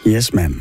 Yes, man.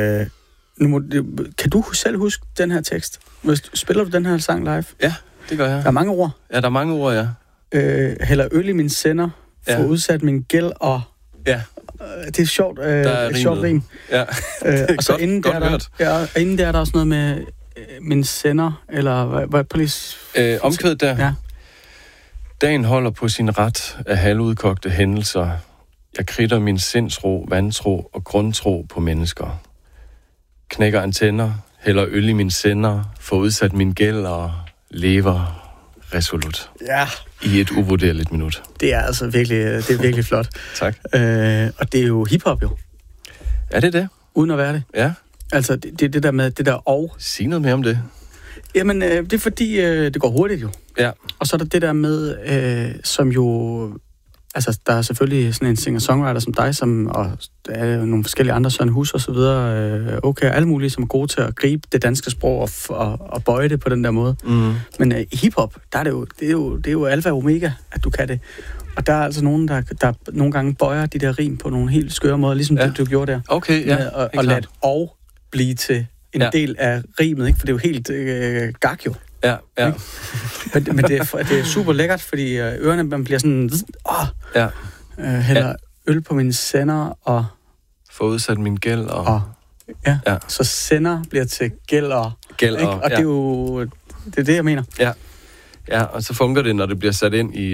Kan du selv huske den her tekst? Spiller du den her sang live? Ja, det gør jeg. Der er mange ord. Ja, der er mange ord, ja. Hælder øl i mine sender, får udsat min gæld og... Ja. Det er sjovt. Et sjovt rim. Ja, og så inden der er der også noget med min sender, eller hvad police... Omkvædet der. Ja. Dagen holder på sin ret af halvudkogte hændelser. Jeg kridter min sindsro, vantro og grundtro på mennesker. Knækker antenner, hælder øl i min sender, får udsat min gæld og lever resolut. Ja. I et uvurderligt minut. Det er altså virkelig flot. Tak. Og det er jo hiphop jo. Er det det? Uden at være det. Ja. Altså, det der med det der og... Sig noget mere om det. Jamen, det er fordi, det går hurtigt jo. Ja. Og så er der det der med, som jo... Altså, der er selvfølgelig sådan en singer-songwriter som dig, og der er nogle forskellige andre, Søren Hus og så videre, alle mulige, som er gode til at gribe det danske sprog og bøje det på den der måde. Mm. Men i hiphop, der er det er jo alfa og omega, at du kan det. Og der er altså nogen, der nogle gange bøjer de der rim på nogle helt skøre måder, ligesom du gjorde der. Okay, ja. Og lade og blive til en del af rimet, ikke? For det er jo helt gak jo. Ja. Men det er super lækkert, fordi ørerne man bliver sådan... hælder øl på mine sender og... Få udsat min gæld og... Så sender bliver til gæld og... Og det er jo... Det er det, jeg mener. Ja, og så fungerer det, når det bliver sat ind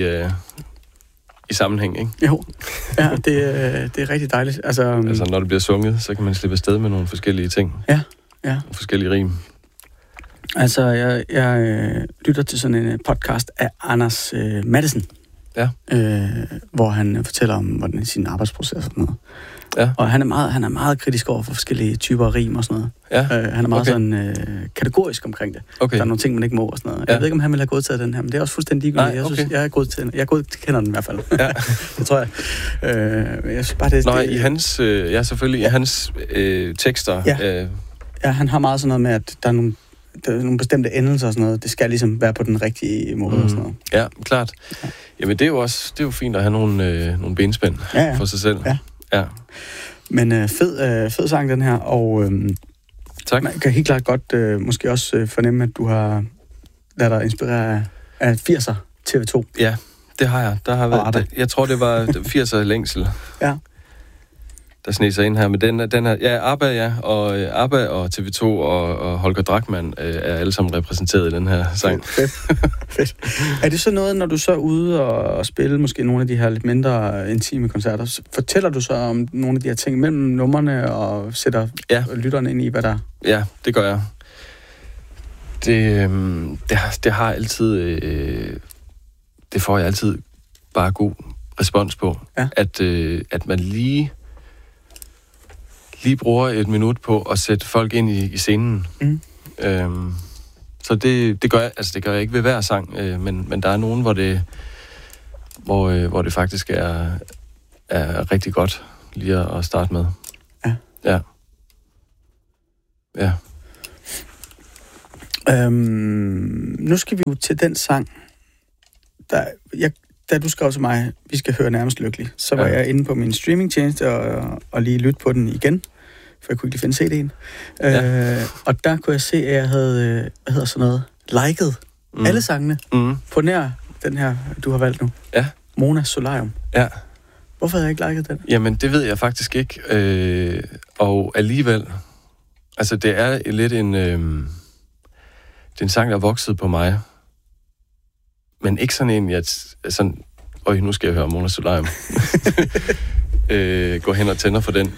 i sammenhæng, ikke? Jo, ja, det er rigtig dejligt. Altså, når det bliver sunget, så kan man slippe afsted med nogle forskellige ting. Ja. Nogle forskellige rim. Altså, jeg lytter til sådan en podcast af Anders Matthesen. Ja. Hvor han fortæller om, hvordan sin arbejdsproces og sådan noget. Ja. Og han er meget kritisk over for forskellige typer rim og sådan noget. Ja. Han er meget sådan kategorisk omkring det. Okay. Der er nogle ting, man ikke må og sådan noget. Ja. Jeg ved ikke, om han ville have godtaget den her, men det er også fuldstændig ligegyldigt. Jeg synes, jeg er godkender den i hvert fald. Ja. Det tror jeg. Jeg synes bare, i hans, selvfølgelig i hans tekster. Ja, han har meget sådan noget med, at der er nogle bestemte endelser og sådan noget. Det skal ligesom være på den rigtige måde og sådan noget. Ja, klart. Ja. Jamen, det er jo fint at have nogle benspænd for sig selv. Ja. Men fed sang, den her, og tak. Man kan helt klart godt måske også fornemme, at du har ladet dig inspirere af 80'er TV2. Ja, det har jeg. Der har været, jeg tror, det var 80'er længsel. Ja. Der sneg sig ind her, men den her, ABBA, og ABBA og TV2 og Holger Drachmann er alle sammen repræsenteret i den her sang. Fedt. Er det så noget, når du så er ude og spille måske nogle af de her lidt mindre intime koncerter, fortæller du så om nogle af de her ting mellem numrene og sætter lytterne ind i, hvad der... Ja, det gør jeg. Det har altid... det får jeg altid bare god respons på. Ja. At man lige bruger et minut på at sætte folk ind i scenen. Mm. Så det gør jeg, altså det gør jeg ikke ved hver sang, men der er nogen, hvor det faktisk er rigtig godt lige at starte med. Ja. Nu skal vi jo til den sang, da du skrev til mig, vi skal høre Nærmest Lykkelig, så var jeg inde på min streamingtjeneste og lige lytte på den igen, for jeg kunne ikke lige finde CD'en. Og der kunne jeg se, at jeg havde, liket alle sangene på nær den her, du har valgt nu. Ja. Mona Solarium. Ja. Hvorfor havde jeg ikke liket den? Jamen, det ved jeg faktisk ikke. Og alligevel, altså det er lidt det er en sang, der er vokset på mig. Men ikke sådan en, nu skal jeg høre Mona Solarium. Gå hen og tænder for den.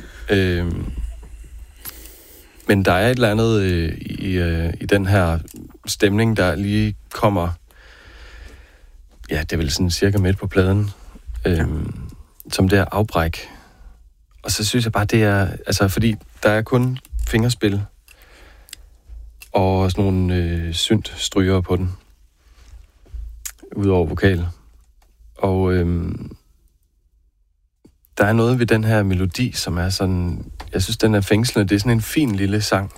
Men der er et eller andet i den her stemning, der lige kommer... Ja, det er vel sådan cirka midt på pladen. Som det her afbræk. Og så synes jeg bare, det er... Altså, fordi der er kun fingerspil og sådan nogle synt-stryger på den. Udover vokal. Og der er noget ved den her melodi, som er sådan... Jeg synes, den er fængslende. Det er sådan en fin lille sang.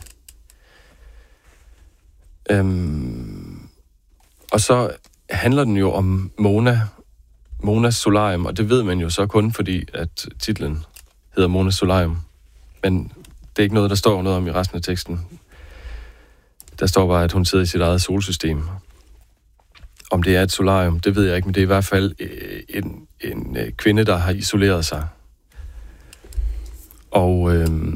Og så handler den jo om Monas Solarium, og det ved man jo så kun, fordi at titlen hedder Mona Solarium. Men Det er ikke noget, der står noget om i resten af teksten. Der står bare, at hun sidder i sit eget solsystem. Om det er et solarium, det ved jeg ikke, men det er i hvert fald en kvinde, der har isoleret sig. Og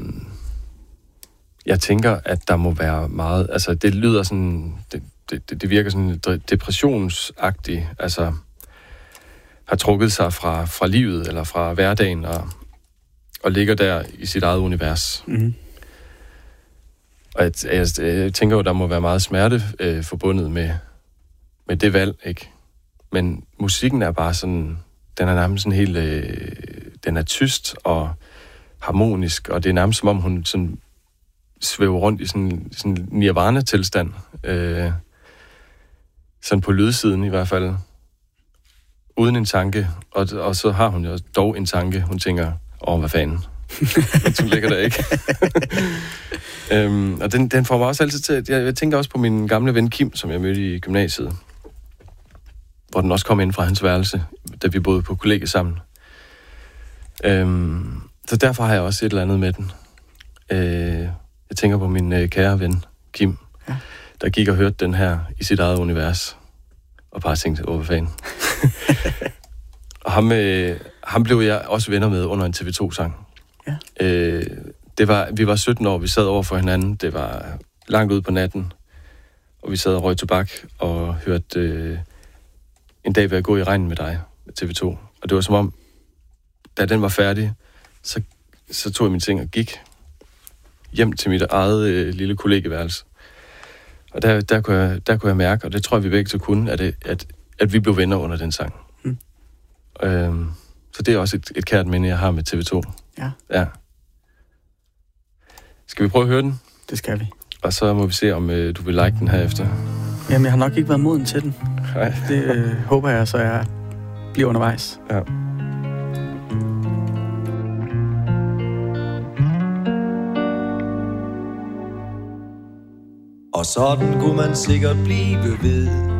jeg tænker, at der må være meget... Altså, det lyder sådan... Det virker sådan depressionsagtigt. Altså, har trukket sig fra livet eller fra hverdagen og ligger der i sit eget univers. Mm-hmm. Og jeg tænker jo, der må være meget smerte forbundet med det valg, ikke? Men musikken er bare sådan... Den er nærmest sådan helt... den er tyst og harmonisk, og det er nærmest som om, hun sådan svæver rundt i sådan nirvana-tilstand. Sådan på lydsiden i hvert fald. Uden en tanke. Og så har hun jo dog en tanke. Hun tænker, hvad fanden? Hun ligger der ikke. Og den får mig også altid til... Jeg tænker også på min gamle ven Kim, som jeg mødte i gymnasiet. Hvor den også kom ind fra hans værelse, da vi boede på kollegiet sammen. Så derfor har jeg også et eller andet med den. Jeg tænker på min kære ven, Kim, der gik og hørte den her i sit eget univers, og bare tænkte, hvad fanden. Og ham blev jeg også venner med under en TV2-sang. Ja. Vi var 17 år, vi sad over for hinanden, det var langt ude på natten, og vi sad og røg tobak og hørte En dag vil jeg gå i regnen med dig, med TV2. Og det var som om, da den var færdig, så tog jeg mine ting og gik hjem til mit eget lille kollegeværelse. Og der kunne jeg mærke, og det tror jeg, vi begge så kunne, at vi blev venner under den sang. Så det er også et kært minde, jeg har med TV2. Ja. Skal vi prøve at høre den? Det skal vi. Og så må vi se, om du vil like den her efter. Jamen, jeg har nok ikke været moden til den. Nej. Det håber jeg, så jeg bliver undervejs. Ja. Og sådan kunne man sikkert blive ved.